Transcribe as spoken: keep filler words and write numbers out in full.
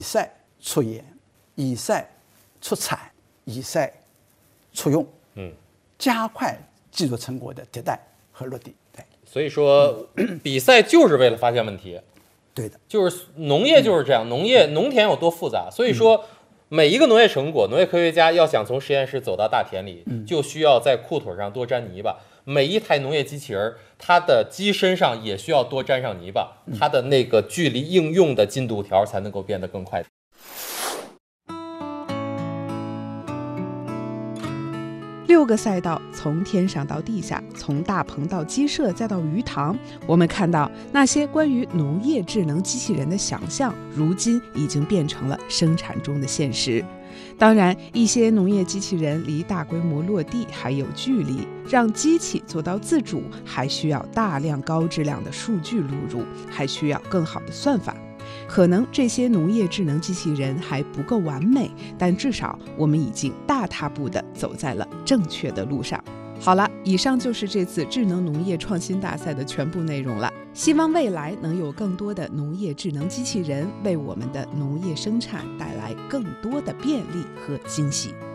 赛出研，以赛出产，以赛出用， 嗯， 加快技术成果的迭代和落地。对， 所以说比赛就是为了发现问题。 对的， 就是农业就是这样，农业农田有多复杂，所以说每一个农业成果，农业科学家要想从实验室走到大田里，就需要在裤腿上多沾泥巴。每一台农业机器人，它的机身上也需要多沾上泥巴，它的那个距离应用的进度条才能够变得更快。 六个赛道，从天上到地下，从大棚到鸡舍，再到鱼塘，我们看到那些关于农业智能机器人的想象，如今已经变成了生产中的现实。当然，一些农业机器人离大规模落地还有距离，让机器做到自主，还需要大量高质量的数据录入，还需要更好的算法。可能这些农业智能机器人还不够完美，但至少我们已经大踏步地走在了正确的路上。好了，以上就是这次智能农业创新大赛的全部内容了。希望未来能有更多的农业智能机器人为我们的农业生产带来更多的便利和惊喜。